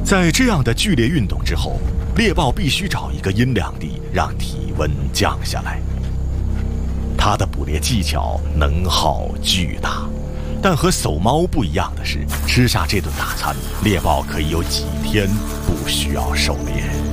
在这样的剧烈运动之后，猎豹必须找一个阴凉地，让体温降下来。它的捕猎技巧能耗巨大，但和搜猫不一样的是，吃下这顿大餐，猎豹可以有几天不需要狩猎。